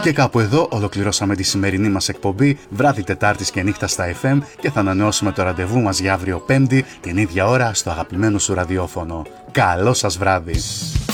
Και κάπου εδώ ολοκληρώσαμε τη σημερινή μας εκπομπή, βράδυ Τετάρτης και νύχτα στα FM, και θα ανανεώσουμε το ραντεβού μας για αύριο Πέμπτη την ίδια ώρα στο αγαπημένο σου ραδιόφωνο. Καλό σας βράδυ!